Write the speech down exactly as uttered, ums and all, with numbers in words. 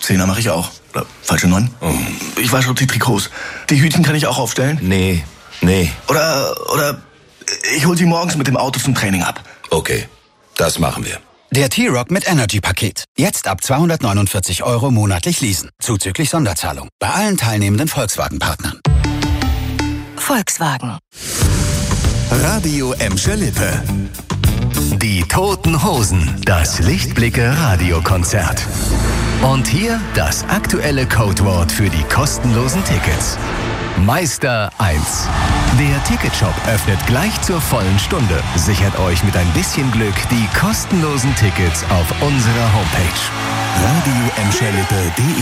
Zehner mache ich auch. Oder falsche neun. Oh. Ich wasche auch die Trikots. Die Hütchen kann ich auch aufstellen? Nee, nee. Oder, oder ich hol sie morgens mit dem Auto zum Training ab. Okay, das machen wir. Der T-Roc mit Energy-Paket. Jetzt ab zweihundertneunundvierzig Euro monatlich leasen. Zuzüglich Sonderzahlung. Bei allen teilnehmenden Volkswagen-Partnern. Volkswagen. Radio Emscher Lippe. Die Toten Hosen. Das Lichtblicke-Radiokonzert. Und hier das aktuelle Codewort für die kostenlosen Tickets. Meister eins. Der Ticketshop öffnet gleich zur vollen Stunde. Sichert euch mit ein bisschen Glück die kostenlosen Tickets auf unserer Homepage. radio emscher lippe punkt de